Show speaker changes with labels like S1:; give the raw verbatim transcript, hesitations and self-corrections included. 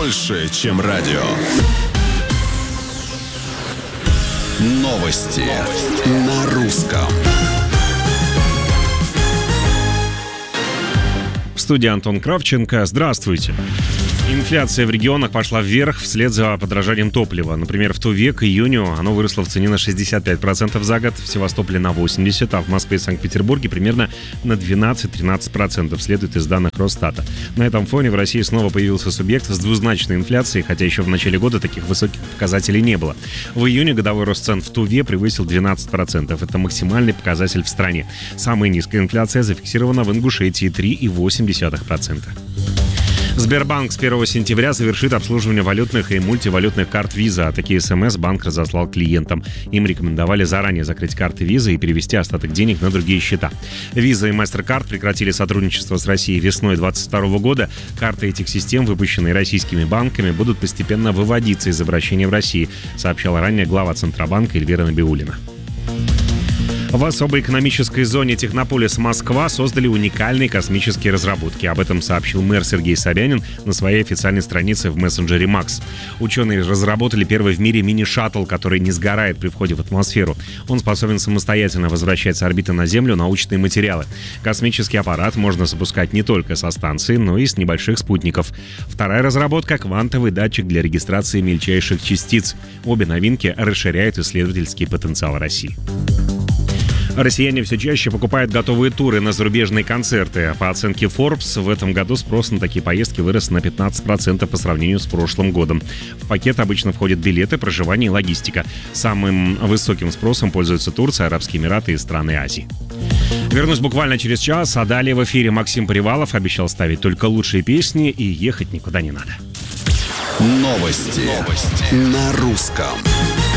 S1: больше, чем радио. Новости, Новости. На русском.
S2: В студии Антон Кравченко. Здравствуйте. Инфляция в регионах пошла вверх вслед за подорожанием топлива. Например, в Туве к июню оно выросло в цене на шестьдесят пять процентов за год, в Севастополе на восемьдесят процентов, а в Москве и Санкт-Петербурге примерно на двенадцать-тринадцать процентов, следует из данных Росстата. На этом фоне в России снова появился субъект с двузначной инфляцией, хотя еще в начале года таких высоких показателей не было. В июне годовой рост цен в Туве превысил двенадцать процентов. Это максимальный показатель в стране. Самая низкая инфляция зафиксирована в Ингушетии — три целых восемь десятых процента. Сбербанк с первого сентября завершит обслуживание валютных и мультивалютных карт Visa. Такие смс банк разослал клиентам. Им рекомендовали заранее закрыть карты Visa и перевести остаток денег на другие счета. Visa и MasterCard прекратили сотрудничество с Россией весной две тысячи двадцать второго года. Карты этих систем, выпущенные российскими банками, будут постепенно выводиться из обращения в России, сообщала ранее глава Центробанка Эльвира Набиуллина. В особой экономической зоне Технополис Москва создали уникальные космические разработки. Об этом сообщил мэр Сергей Собянин на своей официальной странице в мессенджере Макс. Ученые разработали первый в мире мини-шаттл, который не сгорает при входе в атмосферу. Он способен самостоятельно возвращать с орбиты на Землю научные материалы. Космический аппарат можно запускать не только со станции, но и с небольших спутников. Вторая разработка — квантовый датчик для регистрации мельчайших частиц. Обе новинки расширяют исследовательский потенциал России. Россияне все чаще покупают готовые туры на зарубежные концерты. По оценке Forbes, в этом году спрос на такие поездки вырос на пятнадцать процентов по сравнению с прошлым годом. В пакет обычно входят билеты, проживание и логистика. Самым высоким спросом пользуются Турция, Арабские Эмираты и страны Азии. Вернусь буквально через час, а далее в эфире Максим Привалов обещал ставить только лучшие песни, и ехать никуда не надо.
S1: Новости, Новости. На русском.